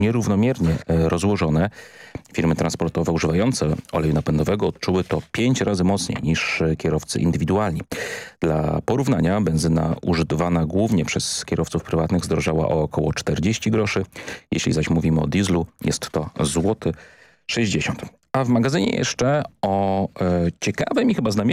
nierównomiernie rozłożone. Firmy transportowe używające oleju napędowego odczuły to 5 razy mocniej niż kierowcy indywidualni. Dla porównania benzyna używana głównie przez kierowców prywatnych zdrożała o około 40 groszy. Jeśli zaś mówimy o dieslu, jest to złoty 60 zł. A w magazynie jeszcze o ciekawym i chyba znamiennym